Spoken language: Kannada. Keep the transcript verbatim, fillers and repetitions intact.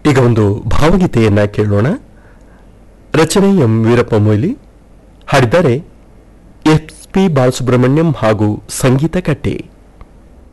ಈಗ ಒಂದು ಭಾವಗೀತೆಯನ್ನ ಕೇಳೋಣ. ರಚನೆ ಎಂ ವೀರಪ್ಪ ಮೊಯ್ಲಿ, ಹಾಡಿದ್ದಾರೆ ಎಸ್ ಪಿ ಬಾಲಸುಬ್ರಹ್ಮಣ್ಯಂ ಹಾಗೂ ಸಂಗೀತ ಕಟ್ಟೆ.